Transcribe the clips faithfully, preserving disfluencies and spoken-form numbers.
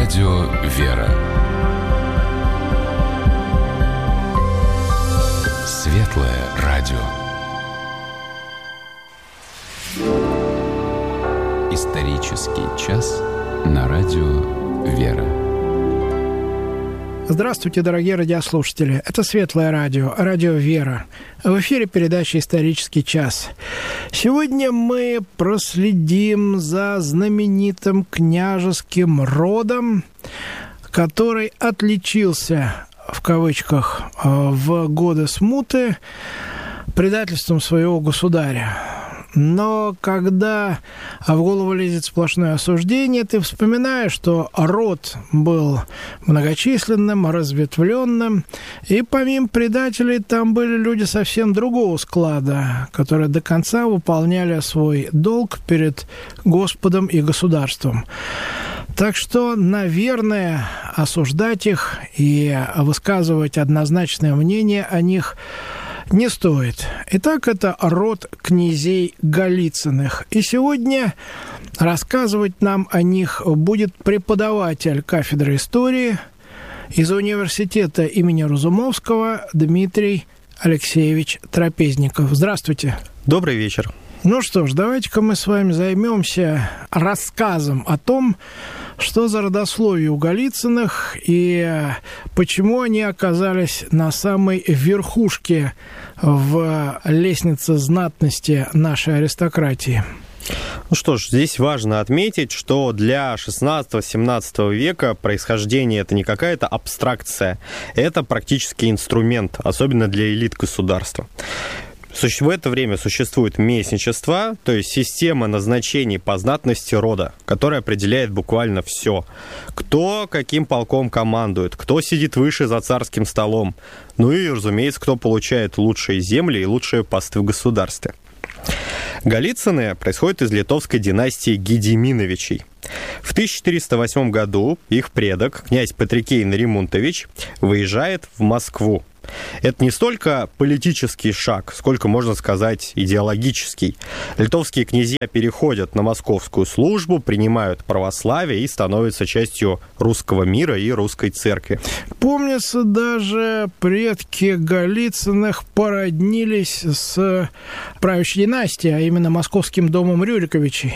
Радио «Вера». Светлое радио. Исторический час на радио «Вера». Здравствуйте, дорогие радиослушатели. Это Светлое радио, радио «Вера». В эфире передача «Исторический час». Сегодня мы проследим за знаменитым княжеским родом, который отличился, в кавычках, в годы смуты предательством своего государя. Но когда в голову лезет сплошное осуждение, ты вспоминаешь, что род был многочисленным, разветвленным, и помимо предателей там были люди совсем другого склада, которые до конца выполняли свой долг перед Господом и государством. Так что, наверное, осуждать их и высказывать однозначное мнение о них не стоит. Итак, это род князей Голицыных. И сегодня рассказывать нам о них будет преподаватель кафедры истории из университета имени Разумовского Дмитрий Алексеевич Трапезников. Здравствуйте. Добрый вечер. Ну что ж, давайте-ка мы с вами займемся рассказом о том, что за родословие у Голицыных и почему они оказались на самой верхушке в лестнице знатности нашей аристократии. Ну что ж, здесь важно отметить, что для шестнадцатого-семнадцатого века происхождение – это не какая-то абстракция, это практически инструмент, особенно для элит государства. В это время существует местничество, то есть система назначений по знатности рода, которая определяет буквально все. Кто каким полком командует, кто сидит выше за царским столом, ну и, разумеется, кто получает лучшие земли и лучшие посты в государстве. Голицыны происходят из литовской династии Гедиминовичей. В тысяча четыреста восьмом году их предок, князь Патрикей Наримонтович, выезжает в Москву. Это не столько политический шаг, сколько, можно сказать, идеологический. Литовские князья переходят на московскую службу, принимают православие и становятся частью русского мира и русской церкви. Помнится, даже предки Голицыных породнились с правящей династией, а именно московским домом Рюриковичей.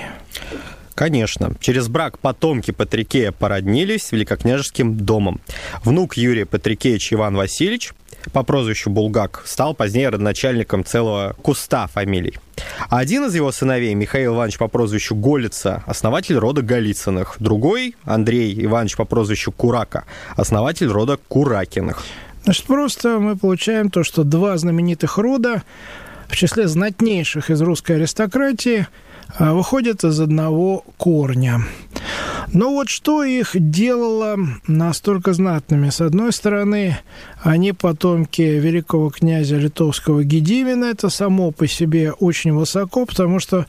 Конечно. Через брак потомки Патрикея породнились с великокняжеским домом. Внук Юрия Патрикеевич Иван Васильевич по прозвищу Булгак стал позднее родоначальником целого куста фамилий. А один из его сыновей, Михаил Иванович по прозвищу Голица, основатель рода Голицыных. Другой, Андрей Иванович по прозвищу Курака, основатель рода Куракиных. Значит, просто мы получаем то, что два знаменитых рода в числе знатнейших из русской аристократии выходят из одного корня. Но вот что их делало настолько знатными? С одной стороны, они потомки великого князя литовского Гедимина. Это само по себе очень высоко, потому что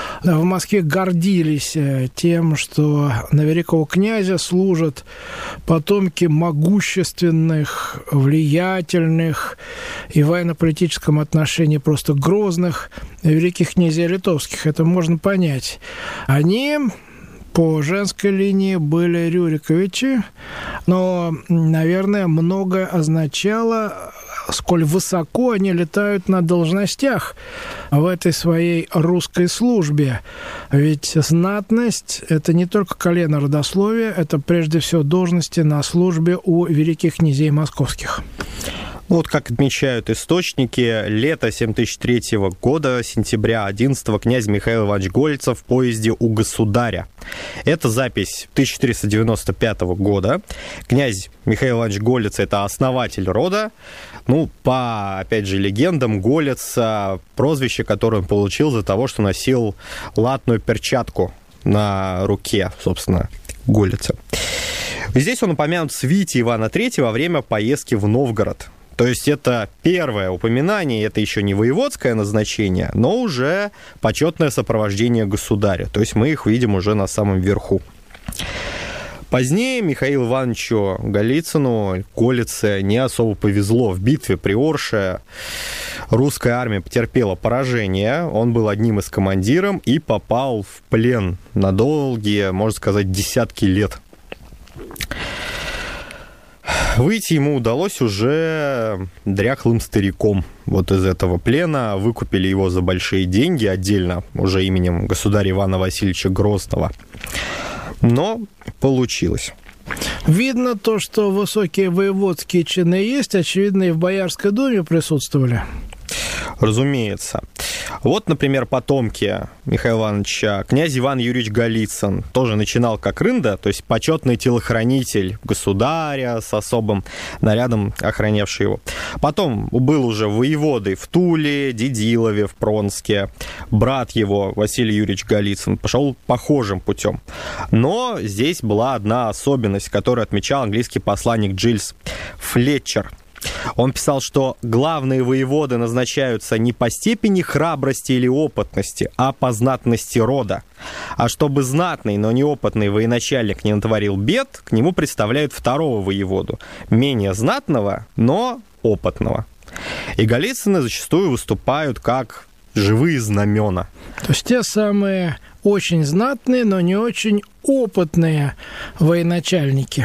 в Москве гордились тем, что на великого князя служат потомки могущественных, влиятельных и в военно-политическом отношении просто грозных великих князей литовских. Это можно понять. Они по женской линии были Рюриковичи, но, наверное, многое означало, сколь высоко они летают на должностях в этой своей русской службе. Ведь знатность – это не только колено родословия, это прежде всего должности на службе у великих князей московских. Вот как отмечают источники, лето семь тысяч третьего года, сентября одиннадцатого, князь Михаил Иванович Голица в поезде у государя. Это запись тысяча четыреста девяносто пятого года. Князь Михаил Иванович Голица – это основатель рода. Ну, по, опять же, легендам, Голица – прозвище, которое он получил за того, что носил латную перчатку на руке, собственно, Голица. Здесь он упомянут в свите Ивана третьего во время поездки в Новгород. То есть это первое упоминание, это еще не воеводское назначение, но уже почетное сопровождение государя. То есть мы их видим уже на самом верху. Позднее Михаилу Ивановичу Голицыну, Голице, не особо повезло. В битве при Орше русская армия потерпела поражение. Он был одним из командиров и попал в плен на долгие, можно сказать, десятки лет. Выйти ему удалось уже дряхлым стариком. Вот из этого плена выкупили его за большие деньги отдельно, уже именем государя Ивана Васильевича Грозного. Но получилось. Видно то, что высокие воеводские чины есть, очевидно, и в Боярской думе присутствовали. Разумеется. Вот, например, потомки Михаила Ивановича. Князь Иван Юрьевич Голицын тоже начинал как рында, то есть почетный телохранитель государя с особым нарядом, охранявший его. Потом был уже воеводой в Туле, Дедилове, в Пронске. Брат его, Василий Юрьевич Голицын, пошел похожим путем. Но здесь была одна особенность, которую отмечал английский посланник Джильс Флетчер. Он писал, что главные воеводы назначаются не по степени храбрости или опытности, а по знатности рода. А чтобы знатный, но неопытный военачальник не натворил бед, к нему представляют второго воеводу, менее знатного, но опытного. И Голицыны зачастую выступают как живые знамена. То есть те самые очень знатные, но не очень опытные военачальники.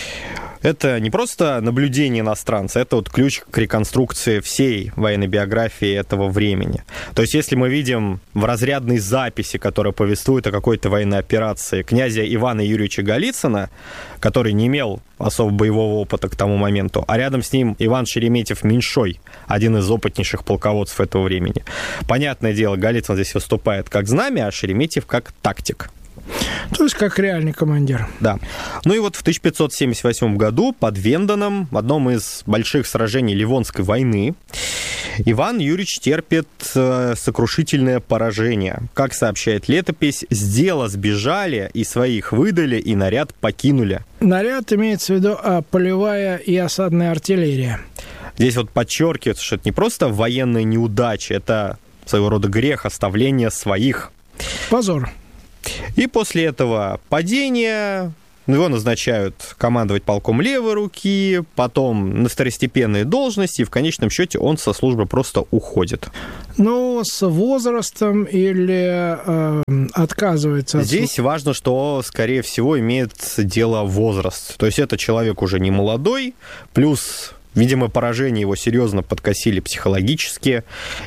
Это не просто наблюдение иностранца, это вот ключ к реконструкции всей военной биографии этого времени. То есть если мы видим в разрядной записи, которая повествует о какой-то военной операции, князя Ивана Юрьевича Голицына, который не имел особо боевого опыта к тому моменту, а рядом с ним Иван Шереметьев-Меньшой, один из опытнейших полководцев этого времени. Понятное дело, Голицын здесь выступает как знамя, а Шереметьев как тактик. То есть как реальный командир. Да. Ну и вот в тысяча пятьсот семьдесят восьмом году под Венданом, в одном из больших сражений Ливонской войны, Иван Юрьевич терпит э, сокрушительное поражение. Как сообщает летопись, с дела сбежали, и своих выдали, и наряд покинули. Наряд имеется в виду а, полевая и осадная артиллерия. Здесь вот подчеркивается, что это не просто военная неудача, это своего рода грех оставления своих. Позор. И после этого падения его назначают командовать полком левой руки, потом на второстепенные должности, и в конечном счете он со службы просто уходит. Ну, с возрастом или э, отказывается от... Здесь важно, что, скорее всего, имеет дело возраст. То есть это человек уже не молодой, плюс, видимо, поражения его серьезно подкосили психологически,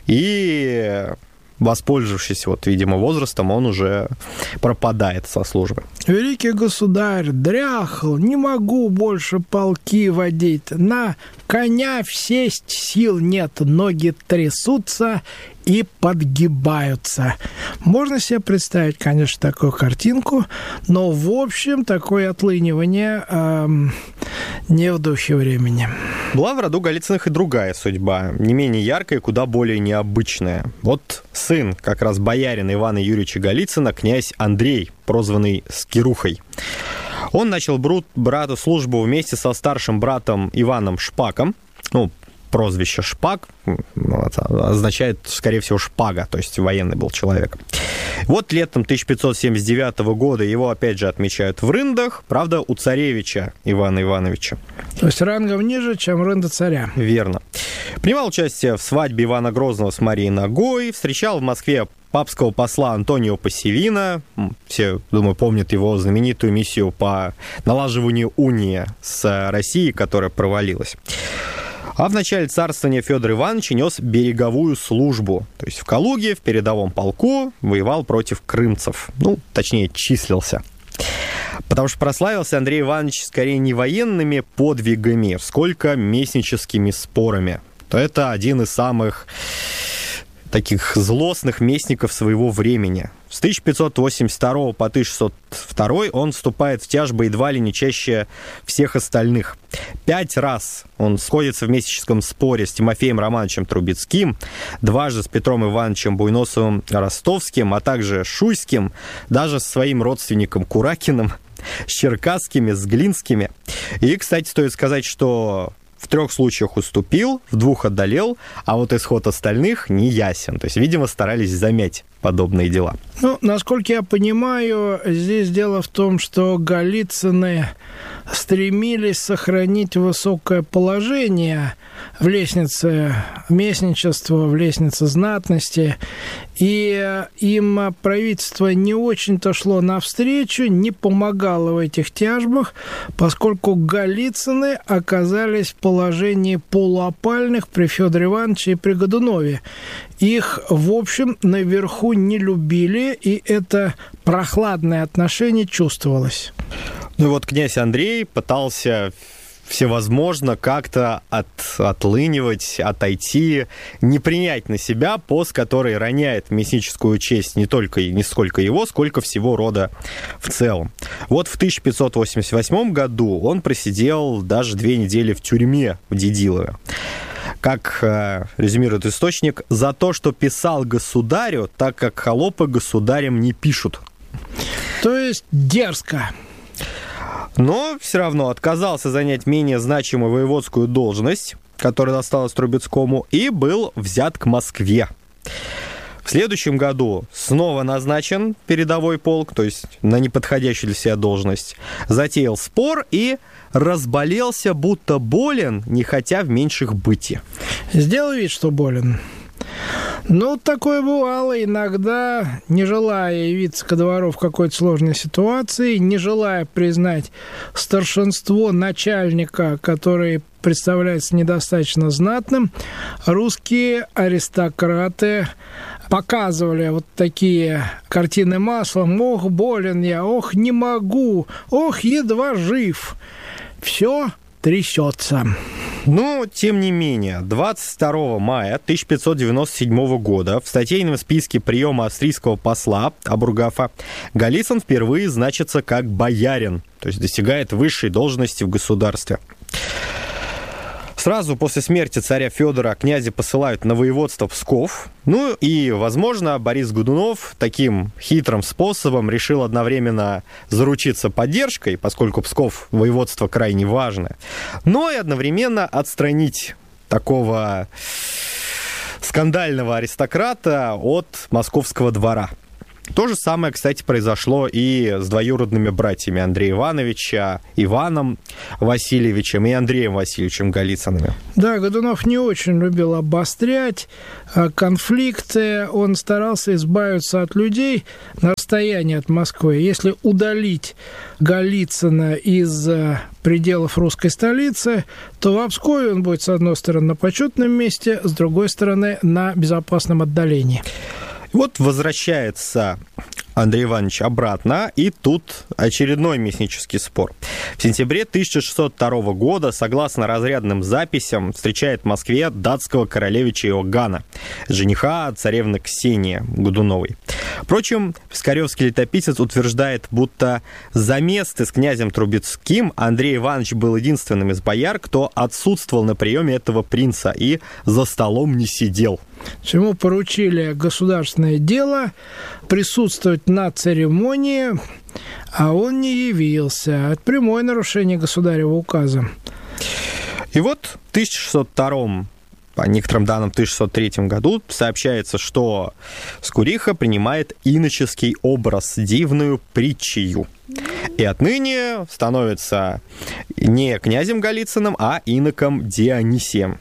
и... воспользовавшись, вот, видимо, возрастом, он уже пропадает со службы. Великий государь, дряхл, не могу больше полки водить, на коня сесть сил нет, ноги трясутся и подгибаются. Можно себе представить, конечно, такую картинку, но, в общем, такое отлынивание эм, не в духе времени. Была в роду Голицыных и другая судьба, не менее яркая и куда более необычная. Вот сын как раз боярина Ивана Юрьевича Голицына, князь Андрей, прозванный Скирухой. Он начал брату службу вместе со старшим братом Иваном Шпаком. Ну, прозвище Шпак означает, скорее всего, шпага, то есть военный был человек. Вот летом тысяча пятьсот семьдесят девятого года его опять же отмечают в рындах, правда, у царевича Ивана Ивановича. То есть рангом ниже, чем рында царя. Верно. Принимал участие в свадьбе Ивана Грозного с Марией Ногой, встречал в Москве папского посла Антонио Пассивина. Все, думаю, помнят его знаменитую миссию по налаживанию унии с Россией, которая провалилась. А в начале царствования Федора Ивановича нес береговую службу. То есть в Калуге, в передовом полку, воевал против крымцев. Ну, точнее, числился. Потому что прославился Андрей Иванович скорее не военными подвигами, сколько местническими спорами. То это один из самых таких злостных местников своего времени. С тысяча пятьсот восемьдесят второго по тысяча шестьсот второй он вступает в тяжбы едва ли не чаще всех остальных. Пять раз он сходится в местническом споре с Тимофеем Романовичем Трубецким, дважды с Петром Ивановичем Буйносовым-Ростовским, а также Шуйским, даже с своим родственником Куракиным, с Черкасскими, с Глинскими. И, кстати, стоит сказать, что в трех случаях уступил, в двух одолел, а вот исход остальных не ясен. То есть, видимо, старались замять подобные дела. Ну, насколько я понимаю, здесь дело в том, что Голицыны стремились сохранить высокое положение в лестнице местничества, в лестнице знатности, и им правительство не очень-то шло навстречу, не помогало в этих тяжбах, поскольку Голицыны оказались в положении полуопальных при Фёдоре Ивановиче и при Годунове. Их, в общем, наверху не любили, и это прохладное отношение чувствовалось. Ну и вот князь Андрей пытался всевозможно как-то от, отлынивать, отойти, не принять на себя пост, который роняет мессическую честь не только и не сколько его, сколько всего рода в целом. Вот в тысяча пятьсот восемьдесят восьмом году он просидел даже две недели в тюрьме в Дедилове. Как э, резюмирует источник, за то, что писал государю, так как холопы государям не пишут. То есть дерзко. Но все равно отказался занять менее значимую воеводскую должность, которая досталась Трубецкому, и был взят к Москве. В следующем году снова назначен передовой полк, то есть на неподходящую для себя должность. Затеял спор и разболелся, будто болен, не хотя в меньших бытии. Сделал вид, что болен. Ну, такое бывало иногда, не желая явиться ко двору в какой-то сложной ситуации, не желая признать старшинство начальника, который представляется недостаточно знатным, русские аристократы показывали вот такие картины маслом: «Ох, болен я, ох, не могу, ох, едва жив». Все трясется. Но, тем не менее, двадцать второго мая тысяча пятьсот девяносто седьмого года в статейном списке приема австрийского посла Абургафа Голицын впервые значится как боярин, то есть достигает высшей должности в государстве. Сразу после смерти царя Федора князя посылают на воеводство Псков. Ну и, возможно, Борис Годунов таким хитрым способом решил одновременно заручиться поддержкой, поскольку Псков воеводство крайне важное, но и одновременно отстранить такого скандального аристократа от московского двора. То же самое, кстати, произошло и с двоюродными братьями Андрея Ивановича, Иваном Васильевичем и Андреем Васильевичем Голицынами. Да, Годунов не очень любил обострять конфликты. Он старался избавиться от людей на расстоянии от Москвы. Если удалить Голицына из пределов русской столицы, то в Пскове он будет, с одной стороны, на почетном месте, с другой стороны, на безопасном отдалении. Вот возвращается Андрей Иванович обратно, и тут очередной месснический спор. В сентябре тысяча шестьсот второго года, согласно разрядным записям, встречает в Москве датского королевича Иоганна, жениха царевны Ксении Годуновой. Впрочем, пискаревский летописец утверждает, будто за место с князем Трубецким Андрей Иванович был единственным из бояр, кто отсутствовал на приеме этого принца и за столом не сидел. Ему поручили государственное дело присутствовать на церемонии, а он не явился. Это прямое нарушение государева указа. И вот в тысяча шестьсот втором, по некоторым данным, в тысяча шестьсот третьем году сообщается, что Скуриха принимает иноческий образ, дивную притчию. И отныне становится не князем Голицыным, а иноком Дионисием.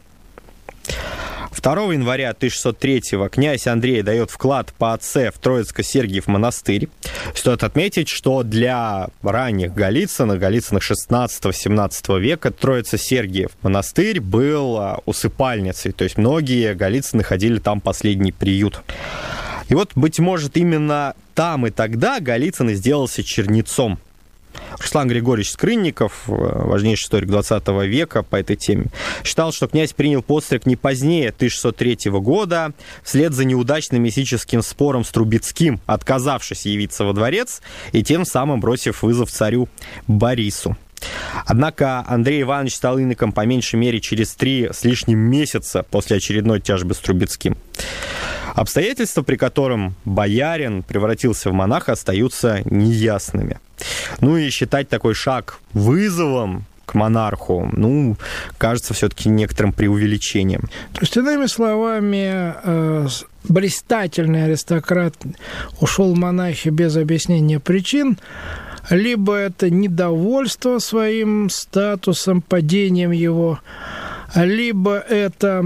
второго января тысяча шестьсот третьего князь Андрей дает вклад по отце в Троицко-Сергиев монастырь. Стоит отметить, что для ранних Голицынов, Голицыных шестнадцатого-семнадцатого века, Троице-Сергиев монастырь был усыпальницей, то есть многие Голицыны ходили там последний приют. И вот, быть может, именно там и тогда Голицын и сделался чернецом. Руслан Григорьевич Скрынников, важнейший историк двадцатого века по этой теме, считал, что князь принял постриг не позднее тысяча шестьсот третьего года, вслед за неудачным мессическим спором с Трубецким, отказавшись явиться во дворец и тем самым бросив вызов царю Борису. Однако Андрей Иванович стал иноком по меньшей мере через три с лишним месяца после очередной тяжбы с Трубецким. Обстоятельства, при котором боярин превратился в монаха, остаются неясными. Ну и считать такой шаг вызовом к монарху, ну, кажется все-таки некоторым преувеличением. То есть, иными словами, э, блистательный аристократ ушел в монахи без объяснения причин, либо это недовольство своим статусом, падением его, либо это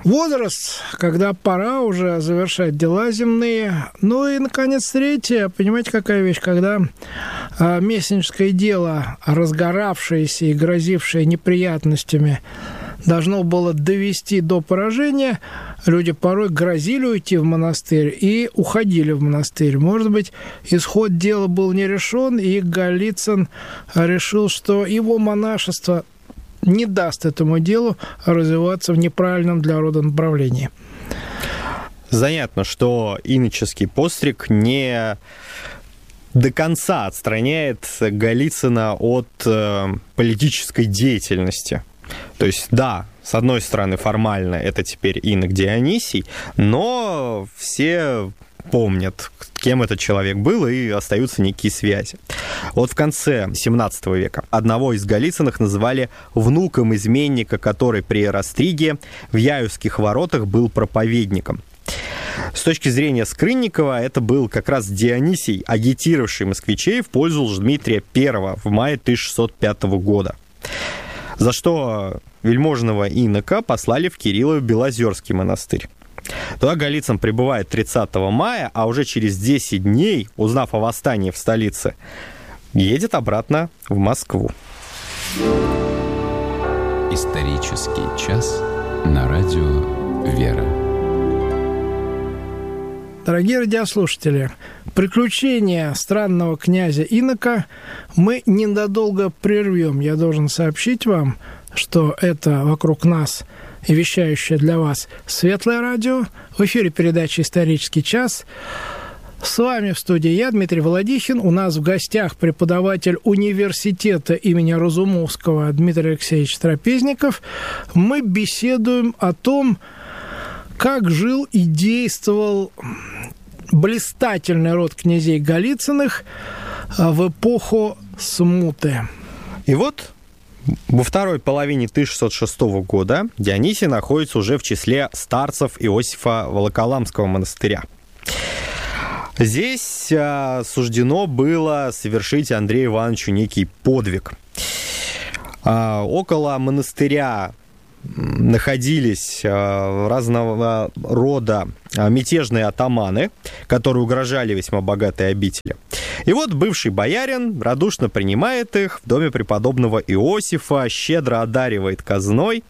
возраст, когда пора уже завершать дела земные. Ну и, наконец, третье. Понимаете, какая вещь? Когда а, местническое дело, разгоравшееся и грозившее неприятностями, должно было довести до поражения, люди порой грозили уйти в монастырь и уходили в монастырь. Может быть, исход дела был не решен, и Голицын решил, что его монашество не даст этому делу развиваться в неправильном для рода направлении. Занятно, что иноческий постриг не до конца отстраняет Голицына от э, политической деятельности. То есть, да, с одной стороны, формально это теперь инок Дионисий, но все помнят, кем этот человек был, и остаются некие связи. Вот в конце семнадцатого века одного из Голицыных называли внуком изменника, который при Растриге в Яузских воротах был проповедником. С точки зрения Скрынникова, это был как раз Дионисий, агитировавший москвичей в пользу Дмитрия Первого в мае тысяча шестьсот пятого года. За что вельможного инока послали в Кириллов-Белозерский монастырь. Туда Голицын прибывает тридцатого мая, а уже через десять дней, узнав о восстании в столице, едет обратно в Москву. Исторический час на радио «Вера». Дорогие радиослушатели, приключения странного князя Инока мы ненадолго прервем. Я должен сообщить вам, что это вокруг нас и вещающее для вас Светлое радио. В эфире передача «Исторический час». С вами в студии я, Дмитрий Володихин. У нас в гостях преподаватель университета имени Разумовского Дмитрий Алексеевич Трапезников. Мы беседуем о том, как жил и действовал блистательный род князей Голицыных в эпоху смуты. И вот во второй половине тысяча шестьсот шестого года Дионисий находится уже в числе старцев Иосифа Волоколамского монастыря. Здесь а, суждено было совершить Андрею Ивановичу некий подвиг. А, около монастыря находились разного рода мятежные атаманы, которые угрожали весьма богатой обители. И вот бывший боярин радушно принимает их в доме преподобного Иосифа, щедро одаривает казной.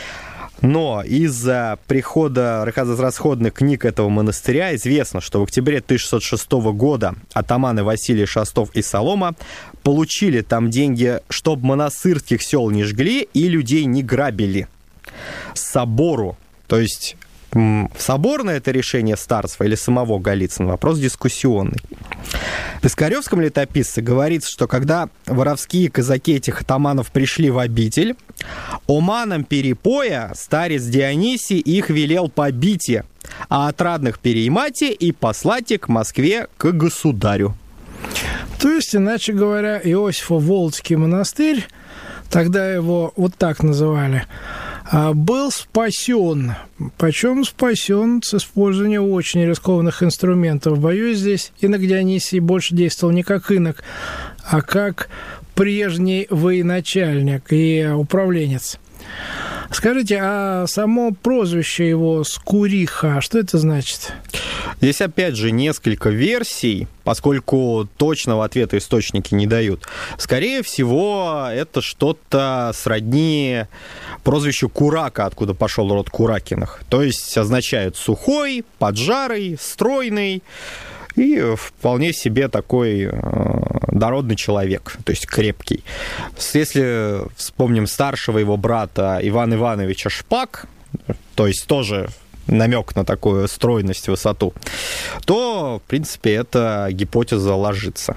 Но из-за прихода расходных книг этого монастыря известно, что в октябре тысяча шестьсот шестого года атаманы Василий Шостов и Солома получили там деньги, чтобы монастырских сел не жгли и людей не грабили. Собору, то есть соборное это решение старцева или самого Голицына, вопрос дискуссионный. В Пискаревском летописце говорится, что когда воровские казаки этих атаманов пришли в обитель, оманам перепоя старец Дионисий их велел побить, а отрадных переймать и послать к Москве к государю. То есть, иначе говоря, Иосифо-Володский монастырь, тогда его вот так называли, был спасен. Причем спасен с использованием очень рискованных инструментов. Боюсь, здесь инок Дионисий больше действовал не как инок, а как прежний военачальник и управленец. Скажите, а само прозвище его Скуриха, что это значит? Здесь, опять же, несколько версий, поскольку точного ответа источники не дают. Скорее всего, это что-то сродни прозвищу Курака, откуда пошел род Куракиных. То есть означает сухой, поджарый, стройный и вполне себе такой э, дородный человек, то есть крепкий. Если вспомним старшего его брата Ивана Ивановича Шпак, то есть тоже намек на такую стройность, высоту, то, в принципе, эта гипотеза ложится.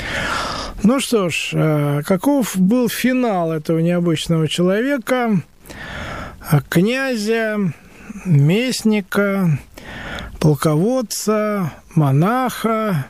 Ну что ж, каков был финал этого необычного человека, князя, местника, полководца, монаха?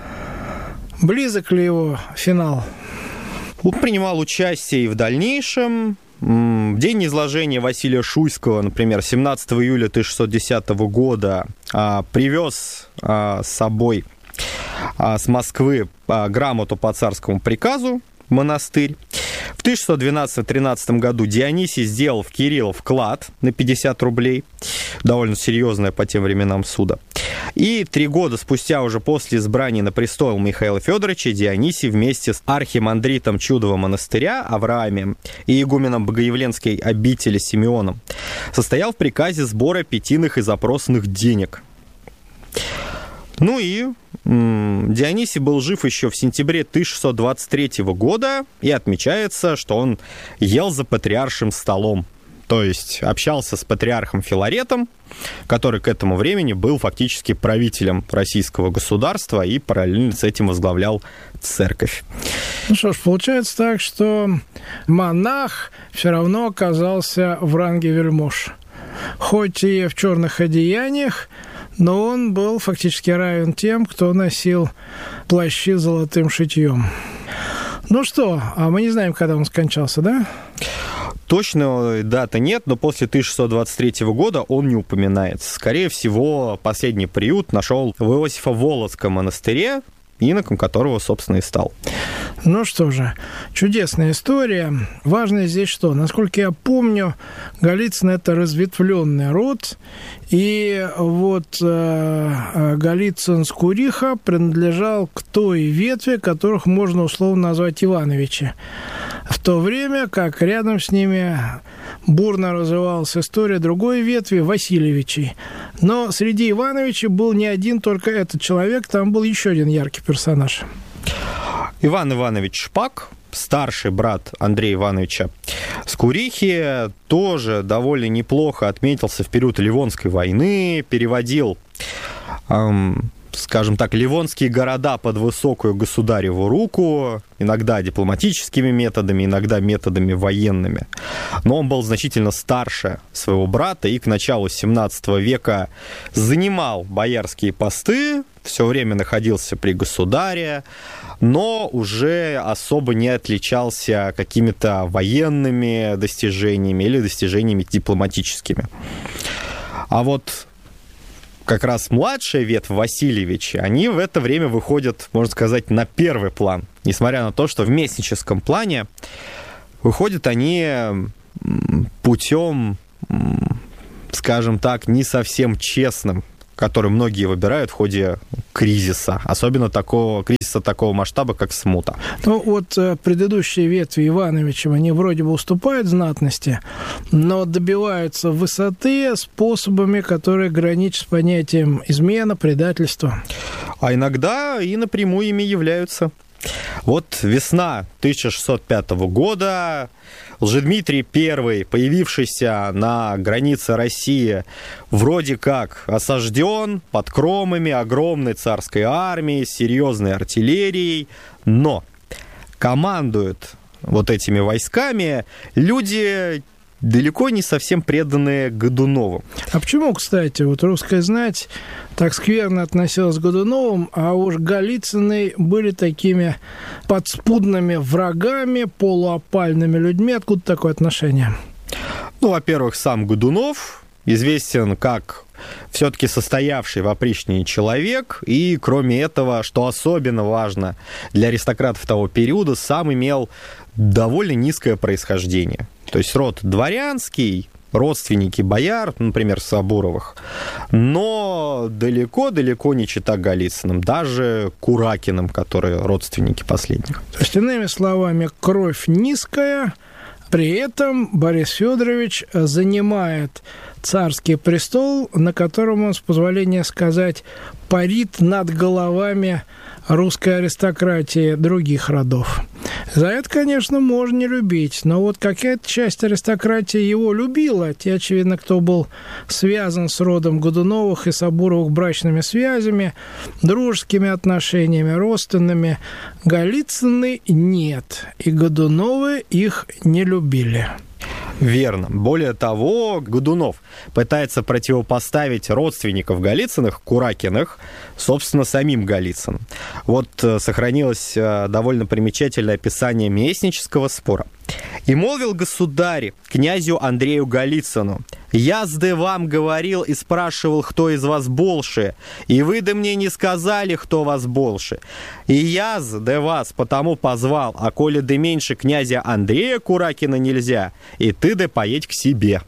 Близок ли его финал? Он принимал участие и в дальнейшем. В день изложения Василия Шуйского, например, семнадцатого июля тысяча шестьсот десятого года, привез с собой с Москвы грамоту по царскому приказу в монастырь. В тысяча шестьсот двенадцатом-тринадцатом году Дионисий сделал в Кириллов вклад на пятьдесят рублей, довольно серьезное по тем временам суда. И три года спустя, уже после избрания на престол Михаила Федоровича, Дионисий вместе с архимандритом Чудового монастыря Авраамием и игуменом Богоявленской обители Симеоном состоял в приказе сбора пятинных и запросных денег. Ну и м- Дионисий был жив еще в сентябре тысяча шестьсот двадцать третьего года, и отмечается, что он ел за патриаршим столом. То есть общался с патриархом Филаретом, который к этому времени был фактически правителем российского государства и параллельно с этим возглавлял церковь. Ну что ж, получается так, что монах все равно оказался в ранге вельмож. Хоть и в черных одеяниях, но он был фактически равен тем, кто носил плащи с золотым шитьем. Ну что, а мы не знаем, когда он скончался, да? Точно даты нет, но после тысяча шестьсот двадцать третьего года он не упоминается. Скорее всего, последний приют нашел в Иосифо-Володском монастыре, иноком которого, собственно, и стал. Ну что же, чудесная история. Важно здесь что? Насколько я помню, Голицын – это разветвленный род, и вот э, Голицын-Скуриха принадлежал к той ветви, которых можно условно назвать Ивановичи. В то время как рядом с ними бурно развивалась история другой ветви Васильевичей. Но среди Ивановичей был не один только этот человек, там был еще один яркий персонаж. Иван Иванович Шпак, старший брат Андрея Ивановича Скурихи, тоже довольно неплохо отметился в период Ливонской войны, переводил, эм, скажем так, ливонские города под высокую государеву руку, иногда дипломатическими методами, иногда методами военными. Но он был значительно старше своего брата и к началу семнадцатого века занимал боярские посты, все время находился при государе, но уже особо не отличался какими-то военными достижениями или достижениями дипломатическими. А вот как раз младшая ветвь Васильевичи, они в это время выходят, можно сказать, на первый план. Несмотря на то, что в местническом плане выходят они путем, скажем так, не совсем честным, который многие выбирают в ходе кризиса, особенно такого кризиса такого масштаба, как смута. Ну, вот предыдущие ветви Ивановича, они вроде бы уступают знатности, но добиваются высоты способами, которые граничат с понятием измена, предательства. А иногда и напрямую ими являются. Вот весна тысяча шестьсот пятого года, Лжедмитрий I, появившийся на границе России, вроде как осажден под кромами огромной царской армии, с серьезной артиллерией, но командуют вот этими войсками люди далеко не совсем преданные Годунову. А почему, кстати, вот русская знать так скверно относилась к Годуновым, а уж Голицыны были такими подспудными врагами, полуопальными людьми? Откуда такое отношение? Ну, во-первых, сам Годунов известен как все-таки состоявший в опричнине человек, и, кроме этого, что особенно важно для аристократов того периода, сам имел довольно низкое происхождение. То есть род дворянский, родственники бояр, например, Сабуровых, но далеко-далеко не чета Голицыным, даже Куракиным, которые родственники последних. То есть, иными словами, кровь низкая, при этом Борис Федорович занимает царский престол, на котором он, с позволения сказать, парит над головами русской аристократии других родов. За это, конечно, можно не любить, но вот какая-то часть аристократии его любила. Те, очевидно, кто был связан с родом Годуновых и Сабуровых брачными связями, дружескими отношениями, родственными. Голицыны нет, и Годуновы их не любили. Верно. Более того, Годунов пытается противопоставить родственников Голицыных, Куракиных, собственно, самим Голицыным. Вот сохранилось довольно примечательное описание местнического спора. И молвил государь князю Андрею Голицыну: «Язды вам говорил и спрашивал, кто из вас больше, и вы да мне не сказали, кто вас больше. И я да вас потому позвал, а коли да меньше князя Андрея Куракина нельзя, и ты да поедь к себе».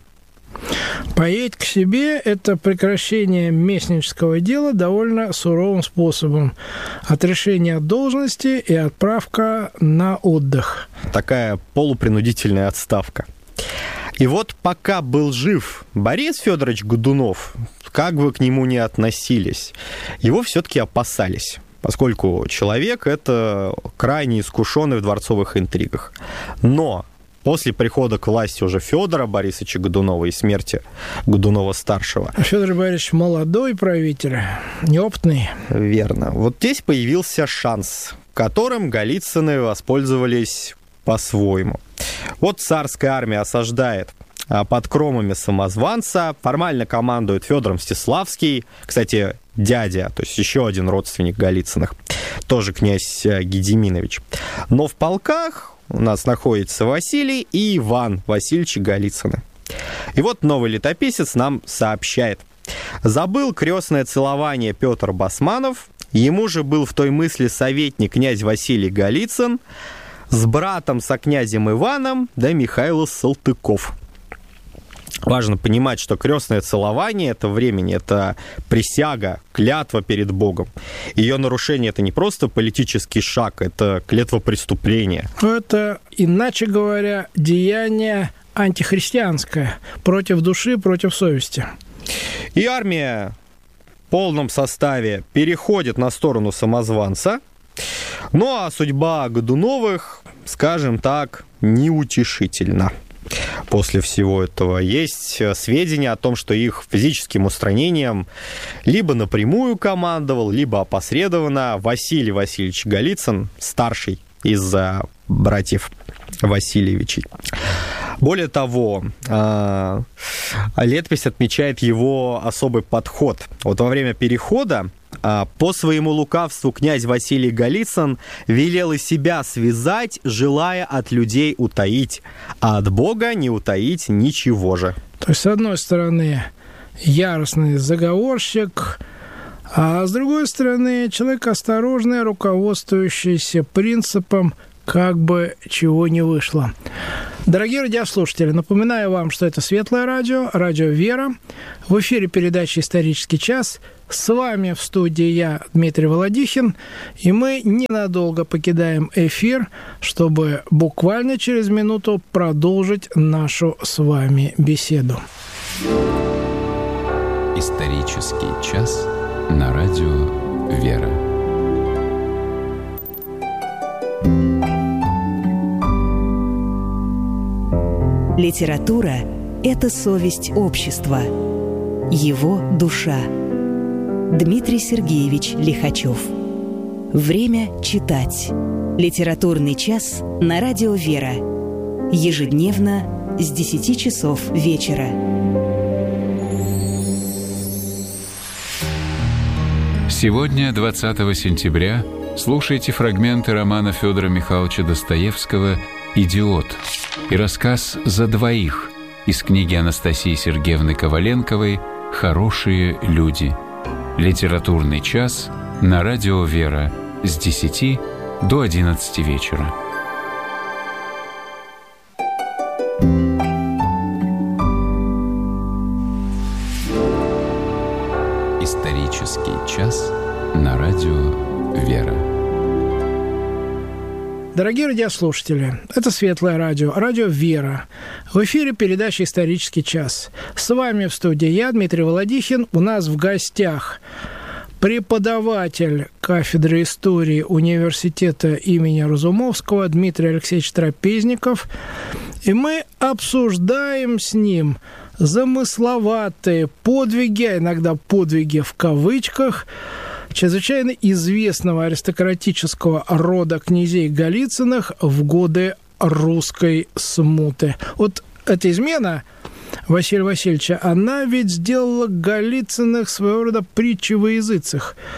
Поедь к себе – это прекращение местнического дела довольно суровым способом. Отрешение от должности и отправка на отдых. Такая полупринудительная отставка. И вот пока был жив Борис Федорович Годунов, как бы к нему ни относились, его все-таки опасались, поскольку человек – это крайне искушенный в дворцовых интригах. Но после прихода к власти уже Федора Борисовича Годунова и смерти Годунова-старшего. Федор Борисович молодой правитель, неопытный. Верно. Вот здесь появился шанс, которым Голицыны воспользовались по-своему. Вот царская армия осаждает под кромами самозванца, формально командует Федор Мстиславский, кстати, дядя, то есть еще один родственник Голицыных, тоже князь Гедеминович. Но в полках у нас находится Василий и Иван Васильевич Голицыны. И вот новый летописец нам сообщает: забыл крестное целование Петр Басманов, ему же был в той мысли советник князь Василий Голицын, с братом со князем Иваном, да Михаил Салтыков. Важно понимать, что крестное целование это времени, это присяга, клятва перед Богом. Ее нарушение это не просто политический шаг, это клятвопреступление. Это, иначе говоря, деяние антихристианское, против души, против совести. И армия в полном составе переходит на сторону самозванца. Ну а судьба Годуновых, скажем так, неутешительна. После всего этого есть сведения о том, что их физическим устранением либо напрямую командовал, либо опосредованно Василий Васильевич Голицын, старший из братьев Васильевичей. Более того, летопись отмечает его особый подход. Вот во время перехода по своему лукавству князь Василий Голицын велел и себя связать, желая от людей утаить, а от Бога не утаить ничего же. То есть, с одной стороны, яростный заговорщик, а с другой стороны, человек осторожный, руководствующийся принципом «как бы чего не вышло». Дорогие радиослушатели, напоминаю вам, что это Светлое радио, радио «Вера». В эфире передача «Исторический час». С вами в студии я, Дмитрий Володихин, и мы ненадолго покидаем эфир, чтобы буквально через минуту продолжить нашу с вами беседу. Исторический час на радио «Вера». Литература – это совесть общества, его душа. Дмитрий Сергеевич Лихачев. Время читать. Литературный час на радио «Вера». Ежедневно с десяти часов вечера. Сегодня, двадцатого сентября, слушайте фрагменты романа Федора Михайловича Достоевского «Идиот» и рассказ «За двоих» из книги Анастасии Сергеевны Коваленковой «Хорошие люди». Литературный час на радио «Вера» с десяти до одиннадцати вечера. Исторический час на радио «Вера». Дорогие радиослушатели, это Светлое радио, радио «Вера». В эфире передача «Исторический час». С вами в студии я, Дмитрий Володихин. У нас в гостях преподаватель кафедры истории университета имени Разумовского Дмитрий Алексеевич Трапезников. И мы обсуждаем с ним замысловатые подвиги, а иногда подвиги в кавычках, чрезвычайно известного аристократического рода князей Голицыных в годы русской смуты. Вот эта измена Василия Васильевича, она ведь сделала Голицыных своего рода притчей во языцах.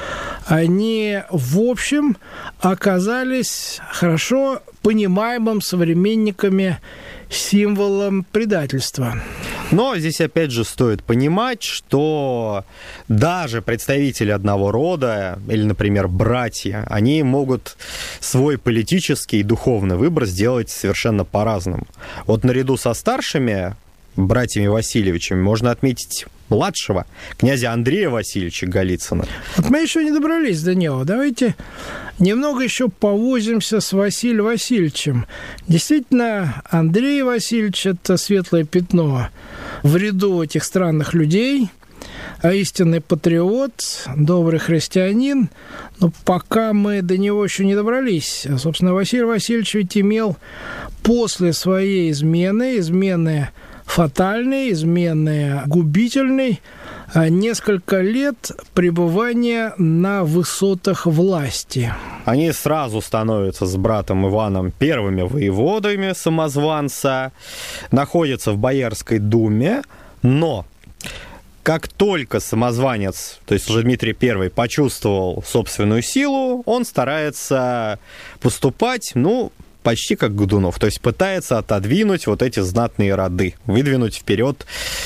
они, в общем, оказались хорошо понимаемым современниками символом предательства. Но здесь опять же стоит понимать, что даже представители одного рода, или, например, братья, они могут свой политический и духовный выбор сделать совершенно по-разному. Вот наряду со старшими братьями Васильевичами можно отметить младшего, князя Андрея Васильевича Голицына. Вот мы еще не добрались до него. Давайте немного еще повозимся с Василием Васильевичем. Действительно, Андрей Васильевич – это светлое пятно в ряду этих странных людей, а истинный патриот, добрый христианин. Но пока мы до него еще не добрались. Собственно, Василий Васильевич ведь имел после своей измены, измены фатальной, измены губительной, несколько лет пребывания на высотах власти. Они сразу становятся с братом Иваном первыми воеводами самозванца, находятся в Боярской думе, но как только самозванец, то есть Лжедмитрий Первый, почувствовал собственную силу, он старается поступать, ну, почти как Годунов, то есть пытается отодвинуть вот эти знатные роды, выдвинуть вперед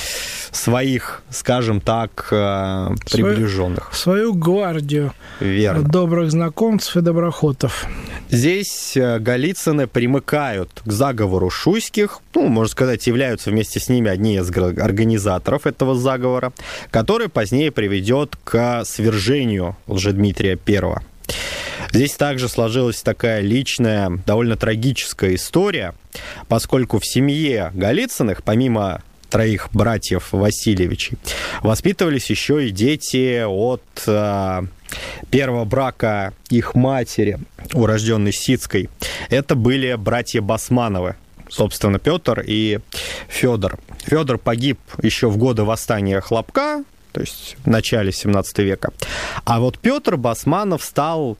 своих, скажем так, приближенных. Свою, свою гвардию. Верно. Добрых знакомцев и доброхотов. Здесь Голицыны примыкают к заговору шуйских, ну, можно сказать, являются вместе с ними одни из организаторов этого заговора, который позднее приведет к свержению Лжедмитрия Первого. Здесь также сложилась такая личная, довольно трагическая история, поскольку в семье Голицыных, помимо троих братьев Васильевичей, воспитывались еще и дети от э, первого брака их матери, урожденной Сицкой. Это были братья Басмановы, собственно, Петр и Федор. Федор погиб еще в годы восстания Хлопка, то есть в начале семнадцатого века. А вот Петр Басманов стал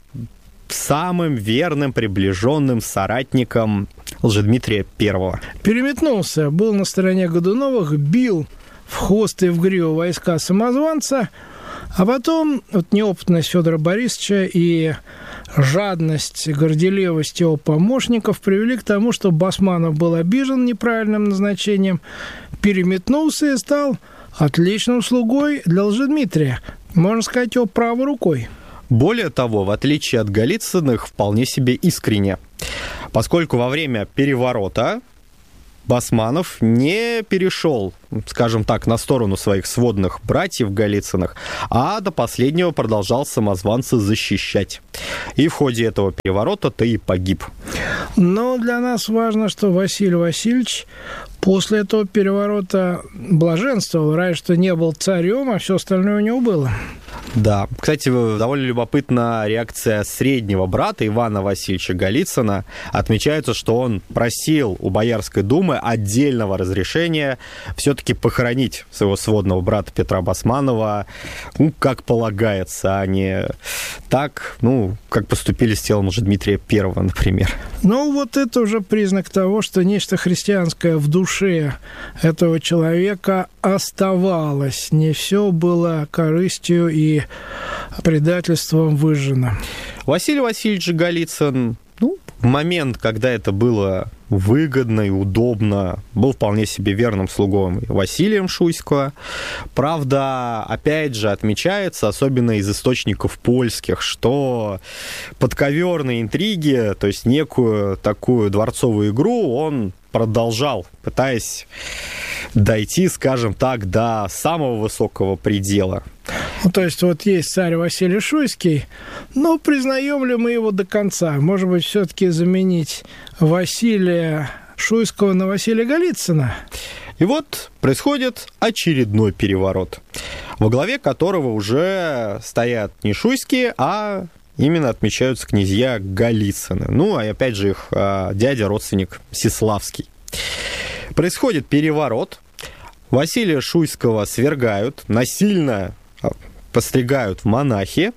самым верным, приближенным соратником Лжедмитрия Первого. Переметнулся, был на стороне Годуновых, бил в хвост и в гриву войска самозванца, а потом вот неопытность Федора Борисовича и жадность, горделивость его помощников привели к тому, что Басманов был обижен неправильным назначением, переметнулся и стал отличным слугой для Лжедмитрия. Можно сказать, его правой рукой. Более того, в отличие от Голицыных, вполне себе искренне, поскольку во время переворота Басманов не перешел, скажем так, на сторону своих сводных братьев Голицыных, а до последнего продолжал самозванца защищать. И в ходе этого переворота-то и погиб. Но для нас важно, что Василий Васильевич после этого переворота блаженствовал, раньше что не был царем, а все остальное у него было. Да. Кстати, довольно любопытна реакция среднего брата Ивана Васильевича Голицына. Отмечается, что он просил у Боярской думы отдельного разрешения все-таки похоронить своего сводного брата Петра Басманова, ну, как полагается, а не так, ну, как поступили с телом Лжедмитрия Первого, например. Ну, вот это уже признак того, что нечто христианское в душе этого человека оставалось. Не все было корыстью и предательством выжжено. Василий Васильевич Голицын, ну, в момент, когда это было выгодно и удобно, был вполне себе верным слугой Василием Шуйского. Правда, опять же, отмечается, особенно из источников польских, что подковерные интриги, то есть некую такую дворцовую игру он продолжал, пытаясь дойти, скажем так, до самого высокого предела. Ну, то есть вот есть царь Василий Шуйский, но признаем ли мы его до конца? Может быть, все-таки заменить Василия Шуйского на Василия Голицына? И вот происходит очередной переворот, во главе которого уже стоят не Шуйские, а именно отмечаются князья Голицыны. Ну, и опять же их а, дядя, родственник Сиславский. Происходит переворот. Василия Шуйского свергают, насильно постригают в монахи.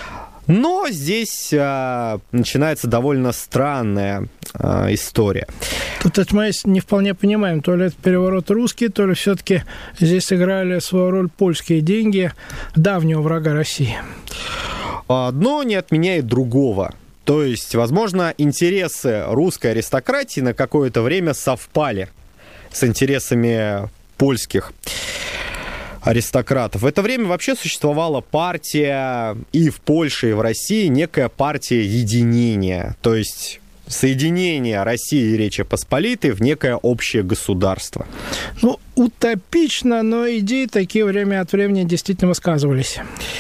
Но здесь а, начинается довольно странная а, история. Тут это мы не вполне понимаем, то ли это переворот русский, то ли все-таки здесь сыграли свою роль польские деньги давнего врага России. Одно не отменяет другого. То есть, возможно, интересы русской аристократии на какое-то время совпали с интересами польских аристократов. В это время вообще существовала партия и в Польше, и в России, некая партия единения. То есть соединение России и Речи Посполитой в некое общее государство. Ну, утопично, но идеи такие время от времени действительно высказывались.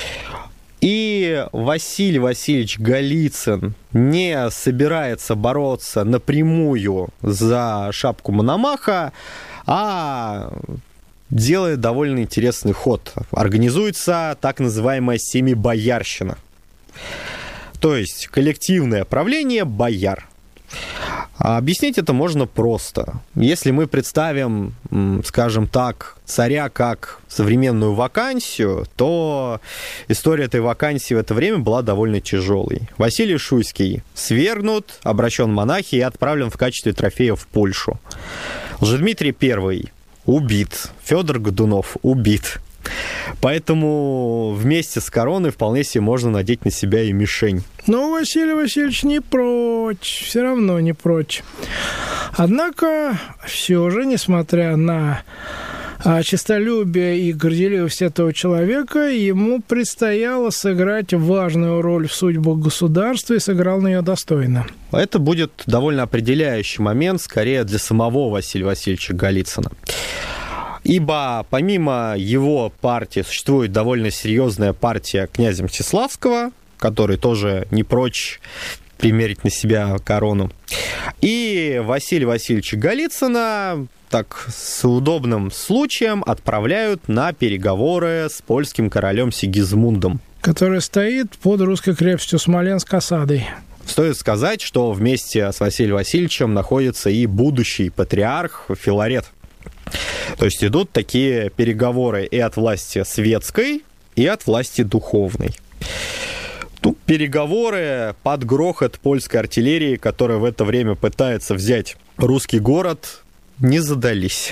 И Василий Васильевич Голицын не собирается бороться напрямую за шапку Мономаха, а делает довольно интересный ход. Организуется так называемая семибоярщина. То есть коллективное правление бояр. А объяснить это можно просто. Если мы представим, скажем так, царя как современную вакансию, то история этой вакансии в это время была довольно тяжелой. Василий Шуйский свергнут, обращен в монахи и отправлен в качестве трофея в Польшу. Лжедмитрий Первый убит, Федор Годунов убит. Поэтому вместе с короной вполне себе можно надеть на себя и мишень. Но Василий Васильевич не прочь, все равно не прочь. Однако, все же, несмотря на а, честолюбие и горделивость этого человека, ему предстояло сыграть важную роль в судьбах государства, и сыграл на нее достойно. Это будет довольно определяющий момент, скорее, для самого Василия Васильевича Голицына. Ибо помимо его партии существует довольно серьезная партия князя Мстиславского, который тоже не прочь примерить на себя корону. И Василия Васильевича Голицына так с удобным случаем отправляют на переговоры с польским королем Сигизмундом, который стоит под русской крепостью Смоленск осадой. Стоит сказать, что вместе с Василием Васильевичем находится и будущий патриарх Филарет. То есть идут такие переговоры и от власти светской, и от власти духовной. Тут переговоры под грохот польской артиллерии, которая в это время пытается взять русский город, не задались.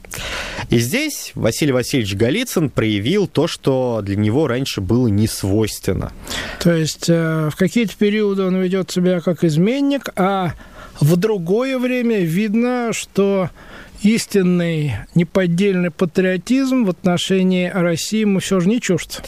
И здесь Василий Васильевич Голицын проявил то, что для него раньше было не свойственно. То есть в какие-то периоды он ведет себя как изменник, а в другое время видно, что истинный неподдельный патриотизм в отношении России ему все же не чужд.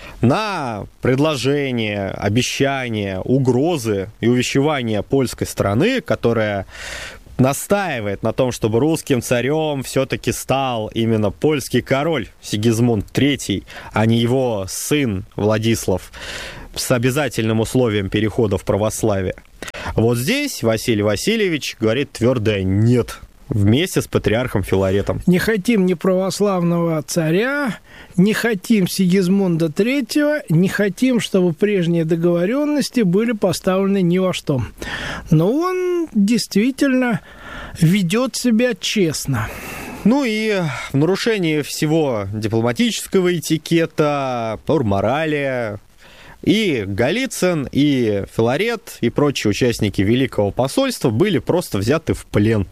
На предложения, обещания, угрозы и увещевания польской стороны, которая настаивает на том, чтобы русским царем все-таки стал именно польский король Сигизмунд Третий, а не его сын Владислав, с обязательным условием перехода в православие. Вот здесь Василий Васильевич говорит твердое «нет» вместе с патриархом Филаретом. Не хотим ни православного царя, не хотим Сигизмунда Третьего, не хотим, чтобы прежние договоренности были поставлены ни во что. Но он действительно ведет себя честно. Ну и в нарушении всего дипломатического этикета, морали, и Голицын, и Филарет, и прочие участники Великого посольства были просто взяты в плен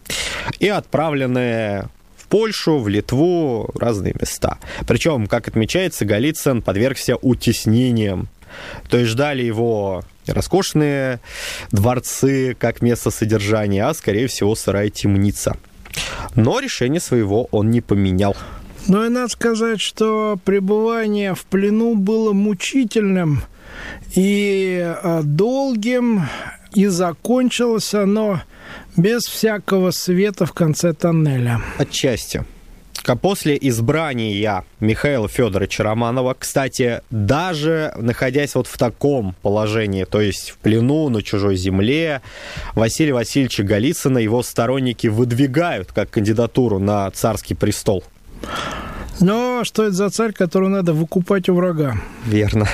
и отправлены в Польшу, в Литву, в разные места. Причем, как отмечается, Голицын подвергся утеснениям. То есть ждали его роскошные дворцы как место содержания, а, скорее всего, сырая темница. Но решение своего он не поменял. Но и надо сказать, что пребывание в плену было мучительным и долгим, и закончилось оно без всякого света в конце тоннеля. Отчасти. После избрания Михаила Федоровича Романова, кстати, даже находясь вот в таком положении, то есть в плену, на чужой земле, Василия Васильевича Голицына его сторонники выдвигают как кандидатуру на царский престол. Но что это за царь, которого надо выкупать у врага? Верно.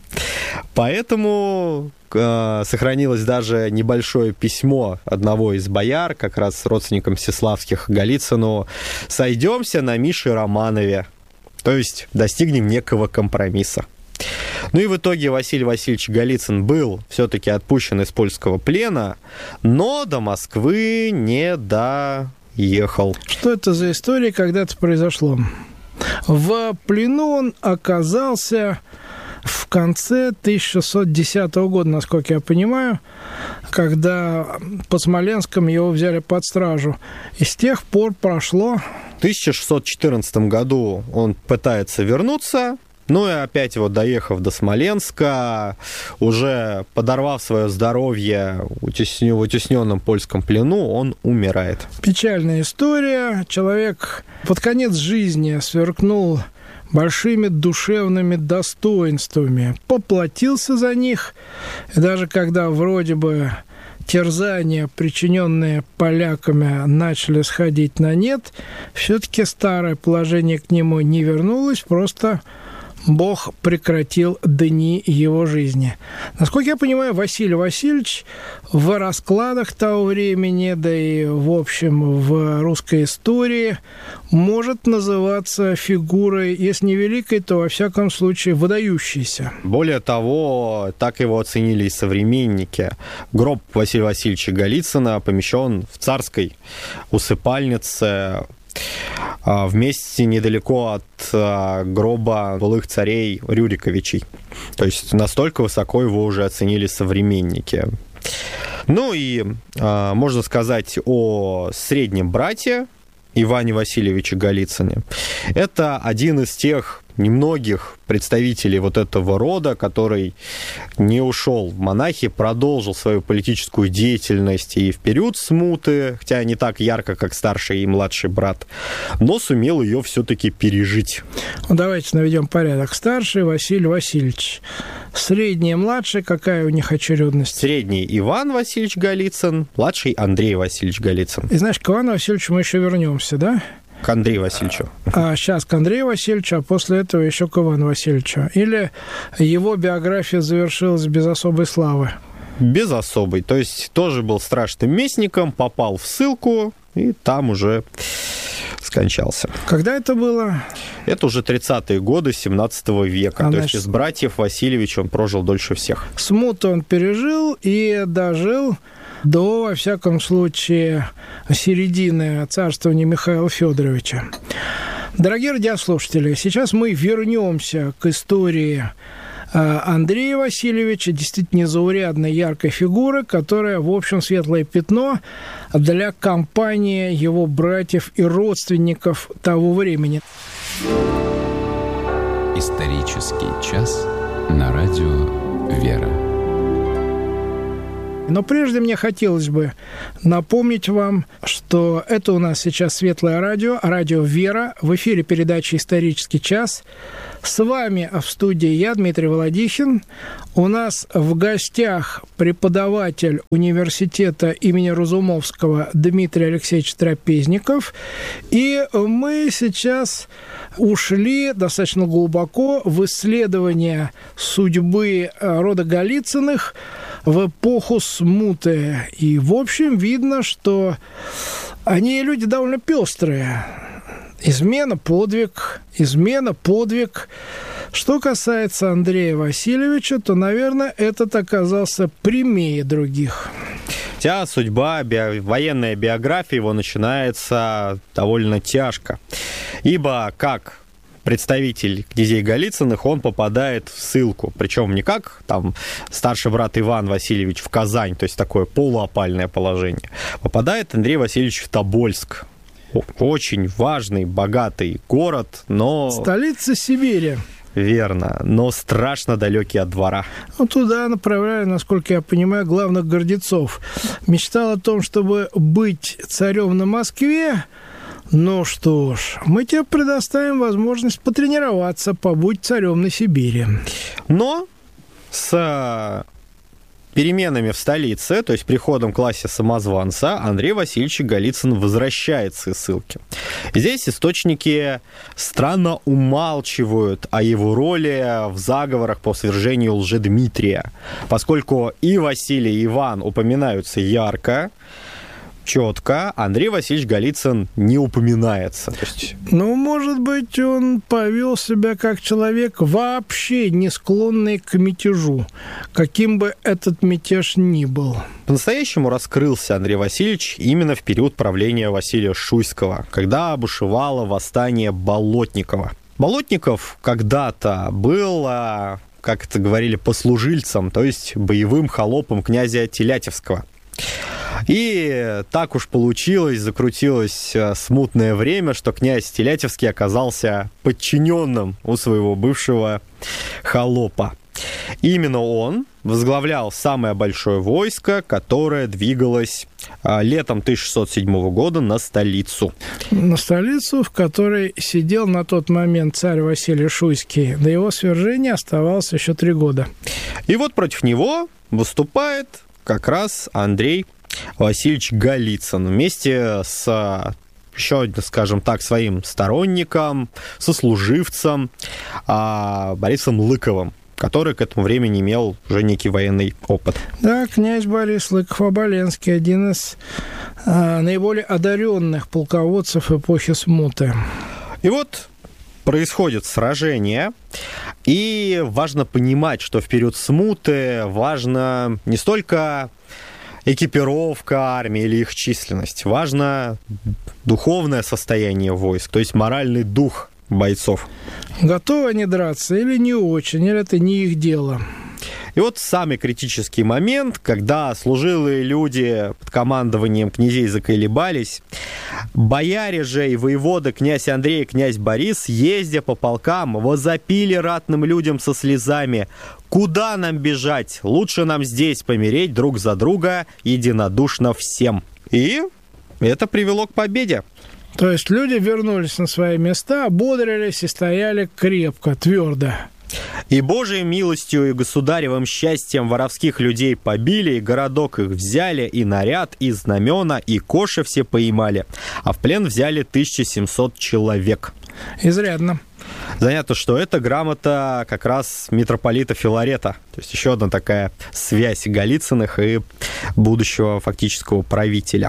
Поэтому э, сохранилось даже небольшое письмо одного из бояр, как раз с родственником Мстиславских, Голицыну: «Сойдемся на Мише Романове», то есть достигнем некого компромисса. Ну и в итоге Василий Васильевич Голицын был все-таки отпущен из польского плена, но до Москвы не доехал. Что это за история, когда это произошло? В плену он оказался в конце тысяча шестьсот десятого года, насколько я понимаю, когда под Смоленском его взяли под стражу. И с тех пор прошло... В тысяча шестьсот четырнадцатом году он пытается вернуться, ну и опять вот доехав до Смоленска, уже подорвав свое здоровье в утесненном польском плену, он умирает. Печальная история. Человек под конец жизни сверкнул большими душевными достоинствами, поплатился за них, и даже когда вроде бы терзания, причиненные поляками, начали сходить на нет, все-таки старое положение к нему не вернулось, просто Бог прекратил дни его жизни. Насколько я понимаю, Василий Васильевич в раскладах того времени, да и в общем в русской истории, может называться фигурой, если не великой, то во всяком случае выдающейся. Более того, так его оценили и современники. Гроб Василия Васильевича Голицына помещен в царской усыпальнице вместе недалеко от гроба былых царей Рюриковичей. То есть настолько высоко его уже оценили современники. Ну и а, можно сказать о среднем брате Иване Васильевиче Голицыне. Это один из тех немногих представителей вот этого рода, который не ушел в монахи, продолжил свою политическую деятельность и в период смуты, хотя не так ярко, как старший и младший брат, но сумел ее все-таки пережить. Ну, давайте наведем порядок. Старший Василий Васильевич. Средний и младший, какая у них очередность? Средний Иван Васильевич Голицын, младший Андрей Васильевич Голицын. И знаешь, к Ивану Васильевичу мы еще вернемся, да? К Андрею Васильевичу. А сейчас к Андрею Васильевичу, а после этого еще к Ивану Васильевичу. Или его биография завершилась без особой славы? Без особой. То есть тоже был страшным местником, попал в ссылку и там уже скончался. Когда это было? Это уже тридцатые годы семнадцатого века. А, То значит... есть из братьев Васильевич он прожил дольше всех. Смуту он пережил и дожил до, во всяком случае, середины царствования Михаила Федоровича. Дорогие радиослушатели, сейчас мы вернемся к истории Андрея Васильевича, действительно незаурядной яркой фигуры, которая, в общем, светлое пятно для компании его братьев и родственников того времени. Исторический час на радио «Вера». Но прежде мне хотелось бы напомнить вам, что это у нас сейчас Светлое радио, радио «Вера», в эфире передачи «Исторический час». С вами в студии я, Дмитрий Володихин. У нас в гостях преподаватель университета имени Разумовского Дмитрий Алексеевич Трапезников. И мы сейчас ушли достаточно глубоко в исследование судьбы рода Голицыных в эпоху смуты. И, в общем, видно, что они люди довольно пестрые. Измена, подвиг, измена, подвиг. Что касается Андрея Васильевича, то, наверное, этот оказался прямее других. Хотя судьба, би... военная биография его начинается довольно тяжко. Ибо как представитель князей Голицыных, он попадает в ссылку. Причем не как там старший брат Иван Васильевич в Казань, то есть такое полуопальное положение. Попадает Андрей Васильевич в Тобольск. Очень важный, богатый город, но... Столица Сибири. Верно, но страшно далекий от двора. Ну, туда направляли, насколько я понимаю, главных гордецов. Мечтал о том, чтобы быть царем на Москве. Ну что ж, мы тебе предоставим возможность потренироваться, побудь царем на Сибири. Но с переменами в столице, то есть приходом к власти самозванца, Андрей Васильевич Голицын возвращается из ссылки. Здесь источники странно умалчивают о его роли в заговорах по свержению Лжедмитрия, поскольку и Василий, и Иван упоминаются ярко, четко, Андрей Васильевич Голицын не упоминается. То есть... Ну, может быть, он повел себя как человек, вообще не склонный к мятежу, каким бы этот мятеж ни был. По-настоящему раскрылся Андрей Васильевич именно в период правления Василия Шуйского, когда бушевало восстание Болотникова. Болотников когда-то был как это говорили, послужильцем, то есть боевым холопом князя Телятевского. И так уж получилось, закрутилось смутное время, что князь Телятевский оказался подчиненным у своего бывшего холопа. Именно он возглавлял самое большое войско, которое двигалось летом тысяча шестьсот седьмого года на столицу. На столицу, в которой сидел на тот момент царь Василий Шуйский. До его свержения оставалось еще три года. И вот против него выступает как раз Андрей Васильевич Голицын вместе с еще, скажем так, своим сторонником, сослуживцем Борисом Лыковым, который к этому времени имел уже некий военный опыт. Да, князь Борис Лыков-Оболенский, один из а, наиболее одаренных полководцев эпохи смуты. И вот происходит сражение, и важно понимать, что в период смуты важно не столько экипировка армии или их численность, важно духовное состояние войск, то есть моральный дух бойцов. Готовы они драться или не очень, или это не их дело? И вот самый критический момент, когда служилые люди под командованием князей заколебались, бояре же и воеводы князь Андрей и князь Борис, ездя по полкам, возопили ратным людям со слезами: «Куда нам бежать? Лучше нам здесь помереть друг за друга единодушно всем». И это привело к победе. То есть люди вернулись на свои места, ободрились и стояли крепко, твердо. И Божией милостью и государевым счастьем воровских людей побили, и городок их взяли, и наряд, и знамена, и коши все поймали, а в плен взяли тысяча семьсот человек. Изрядно. Занятно, что это грамота как раз митрополита Филарета, то есть еще одна такая связь Голицыных и будущего фактического правителя.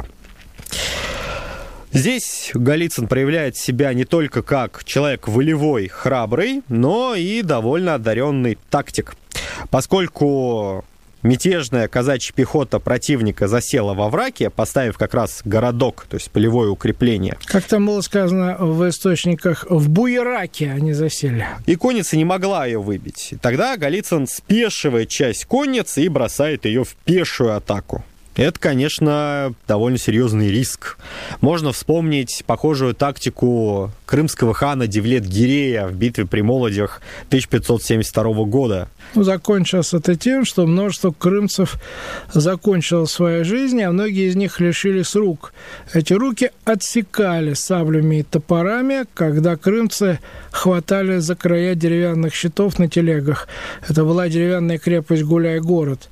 Здесь Голицын проявляет себя не только как человек волевой, храбрый, но и довольно одаренный тактик. Поскольку мятежная казачья пехота противника засела во враге, поставив как раз городок, то есть полевое укрепление. Как там было сказано в источниках, в буераке они засели. И конница не могла ее выбить. Тогда Голицын спешивает часть конницы и бросает ее в пешую атаку. Это, конечно, довольно серьезный риск. Можно вспомнить похожую тактику крымского хана Девлет-Гирея в битве при Молодях тысяча пятьсот семьдесят второго года. Ну, закончилось это тем, что множество крымцев закончило свою жизнь, а многие из них лишились рук. Эти руки отсекали саблями и топорами, когда крымцы хватали за края деревянных щитов на телегах. Это была деревянная крепость Гуляй-город.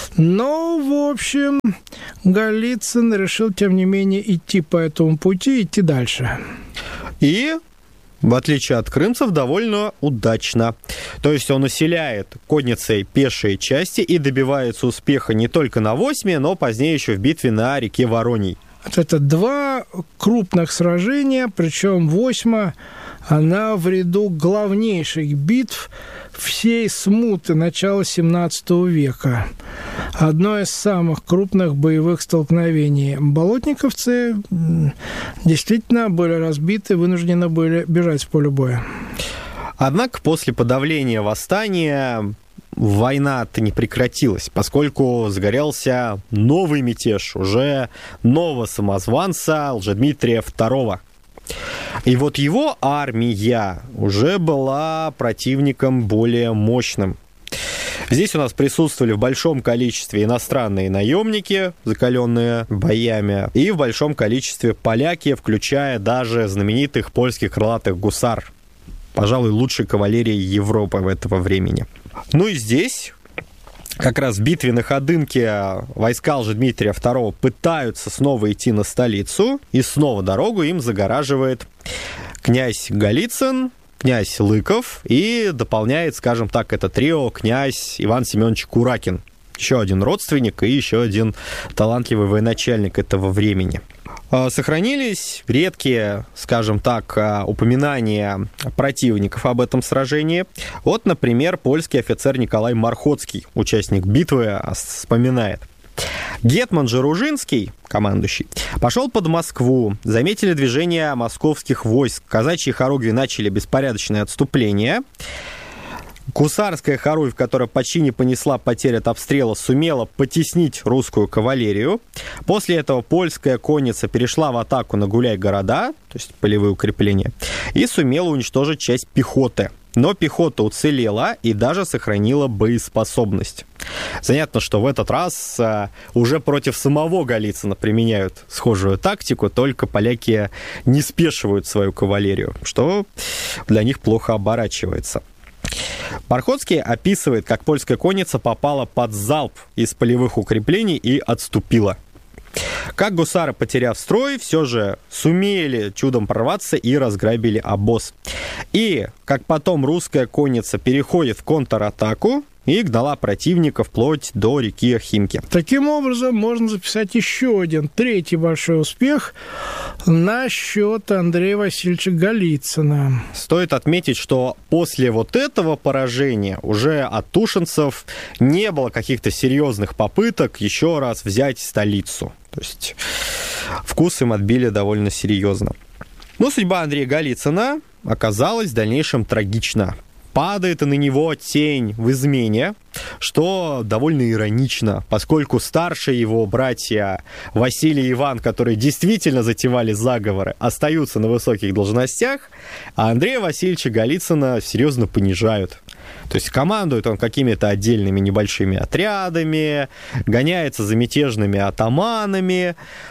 Но, в общем, Голицын решил, тем не менее, идти по этому пути, идти дальше. И, в отличие от крымцев, довольно удачно. То есть он усиляет конницей пешие части и добивается успеха не только на Восьме, но позднее еще в битве на реке Вороней. Это два крупных сражения, причем Восьма, она в ряду главнейших битв всей смуты начала семнадцатого века. Одно из самых крупных боевых столкновений. Болотниковцы действительно были разбиты, вынуждены были бежать с поля боя. Однако после подавления восстания война-то не прекратилась, поскольку загорелся новый мятеж уже нового самозванца Лжедмитрия второго. И вот его армия уже была противником более мощным. Здесь у нас присутствовали в большом количестве иностранные наемники, закаленные боями, и в большом количестве поляки, включая даже знаменитых польских крылатых гусар. Пожалуй, лучшей кавалерии Европы в этого времени. Ну и здесь, как раз в битве на Ходынке, войска Лжедмитрия второго пытаются снова идти на столицу, и снова дорогу им загораживает князь Голицын, князь Лыков, и дополняет, скажем так, это трио князь Иван Семенович Куракин. Еще один родственник и еще один талантливый военачальник этого времени. Сохранились редкие, скажем так, упоминания противников об этом сражении. Вот, например, польский офицер Николай Мархоцкий, участник битвы, вспоминает. Гетман Джеружинский, командующий, пошел под Москву. Заметили движение московских войск. Казачьи хоругви начали беспорядочное отступление. Гусарская Харуев, которая почти не понесла потерь от обстрела, сумела потеснить русскую кавалерию. После этого польская конница перешла в атаку на Гуляй-города, то есть полевые укрепления, и сумела уничтожить часть пехоты. Но пехота уцелела и даже сохранила боеспособность. Занятно, что в этот раз а, уже против самого Голицына применяют схожую тактику, только поляки не спешивают свою кавалерию, что для них плохо оборачивается. Парходский описывает, как польская конница попала под залп из полевых укреплений и отступила. Как гусары, потеряв строй, все же сумели чудом прорваться и разграбили обоз. И, как потом русская конница переходит в контратаку и гнала противника вплоть до реки Охимки. Таким образом, можно записать еще один, третий большой успех на счет Андрея Васильевича Голицына. Стоит отметить, что после вот этого поражения уже от тушинцев не было каких-то серьезных попыток еще раз взять столицу. То есть вкус им отбили довольно серьезно. Но судьба Андрея Голицына оказалась в дальнейшем трагична. Падает и на него тень в измене, что довольно иронично, поскольку старшие его братья Василий и Иван, которые действительно затевали заговоры, остаются на высоких должностях, а Андрея Васильевича Голицына серьезно понижают. То есть командует он какими-то отдельными небольшими отрядами, гоняется за мятежными атаманами,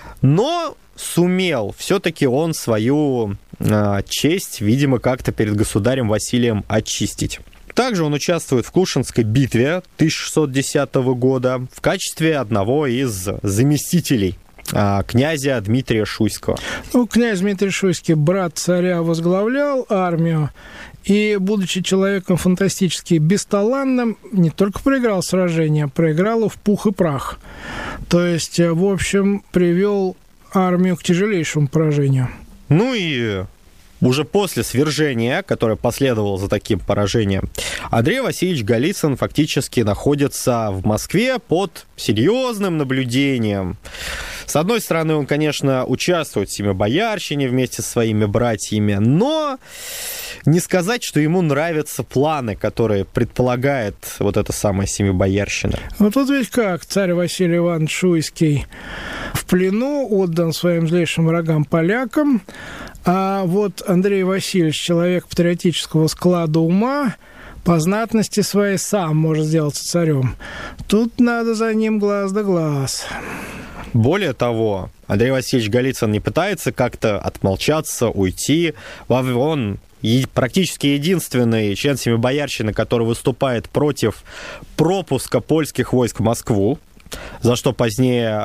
но сумел все-таки он свою э, честь, видимо, как-то перед государем Василием очистить. Также он участвует в Клушинской битве тысяча шестьсот десятого года в качестве одного из заместителей э, князя Дмитрия Шуйского. Ну, князь Дмитрий Шуйский, брат царя, возглавлял армию, и, будучи человеком фантастически бесталанным, не только проиграл сражение, проиграл его в пух и прах. То есть, в общем, привел армию к тяжелейшему поражению. Ну и уже после свержения, которое последовало за таким поражением, Андрей Васильевич Голицын фактически находится в Москве под серьезным наблюдением. С одной стороны, он, конечно, участвует в семибоярщине вместе со своими братьями, но не сказать, что ему нравятся планы, которые предполагает вот эта самая семибоярщина. Вот тут ведь как, царь Василий Иванович Шуйский в плену, отдан своим злейшим врагам полякам, а вот Андрей Васильевич, человек патриотического склада ума, по знатности своей сам может сделаться царем. Тут надо за ним глаз да глаз. Более того, Андрей Васильевич Голицын не пытается как-то отмолчаться, уйти. Он практически единственный член семибоярщины, который выступает против пропуска польских войск в Москву, за что позднее